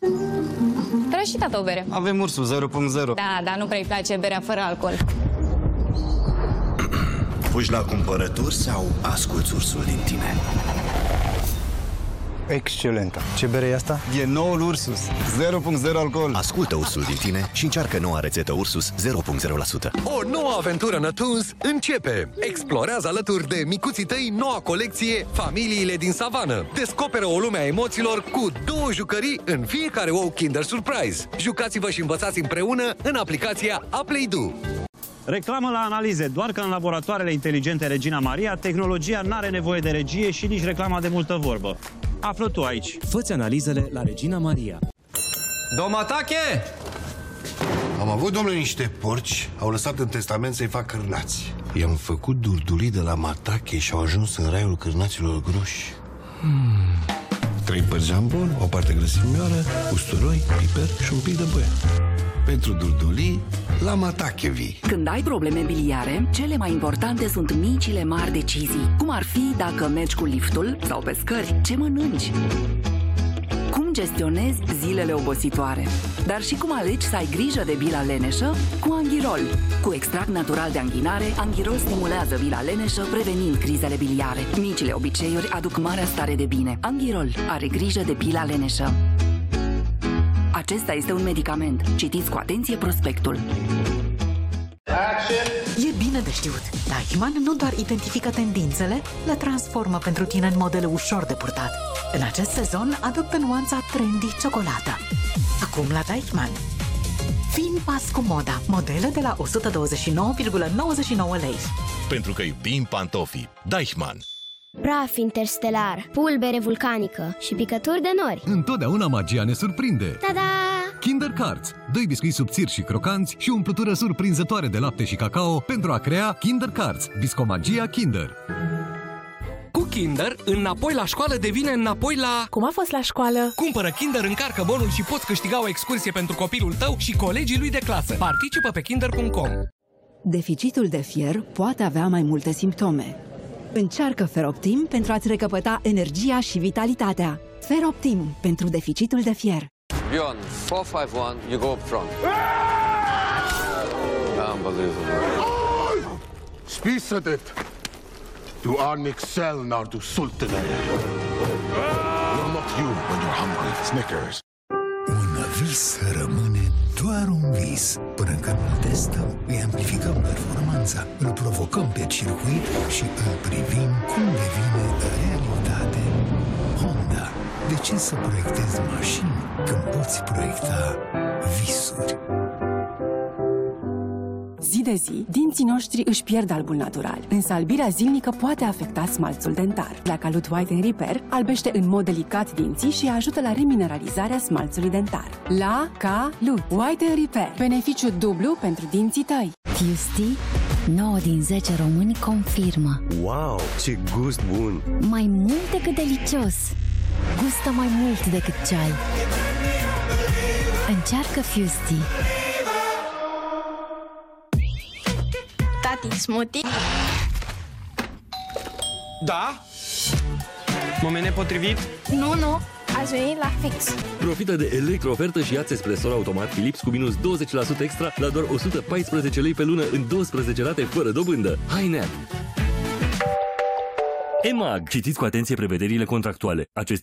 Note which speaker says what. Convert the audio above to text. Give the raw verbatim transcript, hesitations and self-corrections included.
Speaker 1: Tragi și tata o bere.
Speaker 2: Avem Ursul zero punct zero.
Speaker 1: Da, dar nu prea-i place berea fără alcool.
Speaker 3: Fugi la cumpărături sau asculți Ursul din tine?
Speaker 2: Excelentă. Ce bere e asta? E noul Ursus. zero punct zero alcool.
Speaker 3: Ascultă Ursul din tine și încearcă noua rețetă Ursus zero punct zero la sută.
Speaker 4: O nouă aventură Nătuns începe! Explorează alături de micuții tăi noua colecție Familiile din Savană. Descoperă o lume a emoțiilor cu două jucării în fiecare ou Kinder Surprise. Jucați-vă și învățați împreună în aplicația Aplaydu.
Speaker 5: Reclamă la analize, doar că în laboratoarele inteligente Regina Maria, tehnologia n-are nevoie de regie și nici reclama de multă vorbă. Află tu aici.
Speaker 6: Fă-ți analizele la Regina Maria.
Speaker 7: Domatache!
Speaker 8: Am avut, domnule, niște porci, au lăsat în testament să-i fac cârnați. I-am făcut durdulii de la Matache și au ajuns în raiul cârnaților groși. Hmm. Trei părți jambon, o parte grăsimioară, usturoi, piper și un pic de băie. Pentru durdulii, la Matache vii.
Speaker 9: Când ai probleme biliare, cele mai importante sunt micile mari decizii. Cum ar fi dacă mergi cu liftul sau pe scări, ce mănânci? Cum gestionezi zilele obositoare? Dar și cum alegi să ai grijă de bila leneșă cu Anghirol. Cu extract natural de anghinare, Anghirol stimulează bila leneșă, prevenind crizele biliare. Micile obiceiuri aduc marea stare de bine. Anghirol are grijă de bila leneșă. Acesta este un medicament. Citiți cu atenție prospectul.
Speaker 10: E bine de știut. Deichmann nu doar identifică tendințele, le transformă pentru tine în modele ușor de purtat. În acest sezon adoptă nuanța trendy ciocolată. Acum la Deichmann. Fii în pas cu moda. Modele de la o sută douăzeci și nouă virgulă nouăzeci și nouă lei.
Speaker 11: Pentru că iubim pantofii. Deichmann.
Speaker 12: Praf interstelar, pulbere vulcanică și picături de nori.
Speaker 13: Întotdeauna magia ne surprinde.
Speaker 12: Ta-da!
Speaker 13: Kinder Cards. Doi biscuiți subțiri și crocanți și o umplutură surprinzătoare de lapte și cacao pentru a crea Kinder Cards. Biscomagia Kinder.
Speaker 14: Cu Kinder, înapoi la școală devine înapoi la...
Speaker 10: Cum a fost la școală?
Speaker 14: Cumpără Kinder, încarcă bonul și poți câștiga o excursie pentru copilul tău și colegii lui de clasă. Participă pe kinder punct com.
Speaker 15: Deficitul de fier poate avea mai multe simptome. Încearcă Feroptim pentru a-ți recăpăta energia și vitalitatea. Feroptim pentru deficitul de fier.
Speaker 7: Bjorn, four five one, you go up front. Unbelievable.
Speaker 8: Spisa det! Du are excel när du sultener. You're not you when you're hungry. Snickers.
Speaker 16: Un vis rămâne doar un vis. Până când îl testăm, îi amplificăm performanța, îl provocăm pe circuit și îl privim cum devine realitate. Honda. De ce să proiectezi mașini când poți proiecta visuri?
Speaker 17: Zi de zi, dinții noștri își pierd albul natural, însă albirea zilnică poate afecta smalțul dentar. La Calut White and Repair albește în mod delicat dinții și ajută la remineralizarea smalțului dentar. La Calut White and Repair. Beneficiu dublu pentru dinții tăi.
Speaker 18: Fusty, nouă din zece români confirmă.
Speaker 19: Wow, ce gust bun!
Speaker 18: Mai mult decât delicios. Gustă mai mult decât ceai. Încearcă Fusty.
Speaker 20: Tati, smoothie?
Speaker 7: Da? Moment nepotrivit?
Speaker 20: Nu, nu, ați venit la fix.
Speaker 21: Profită de electro-ofertă și ia-ți espresor automat Philips cu minus douăzeci la sută extra la doar o sută paisprezece lei pe lună în douăsprezece rate fără dobândă. Hai, Nea! E M A G. Citiți cu atenție prevederile contractuale. Acest